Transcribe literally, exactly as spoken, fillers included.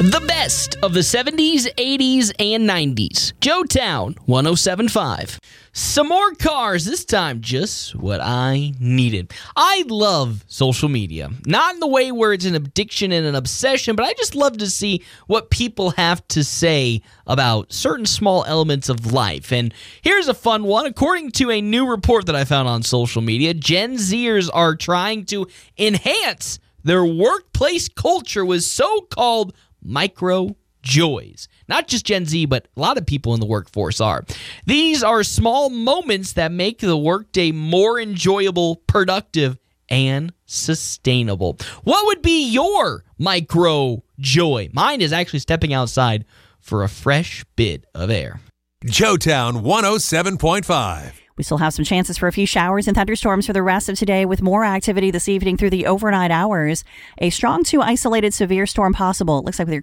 The best of the seventies, eighties, and nineties. Joetown one oh seven point five. Some more cars, this time just what I needed. I love social media. Not in the way where it's an addiction and an obsession, but I just love to see what people have to say about certain small elements of life. And here's a fun one. According to a new report that I found on social media, Gen Zers are trying to enhance their workplace culture with so-called micro joys. Not just Gen Z, but a lot of people in the workforce are. These are small moments that make the workday more enjoyable, productive, and sustainable. What would be your micro joy? Mine is actually stepping outside for a fresh bit of air. Joetown one oh seven point five. We still have some chances for a few showers and thunderstorms for the rest of today, with more activity this evening through the overnight hours. A strong to isolated severe storm possible. It looks like with your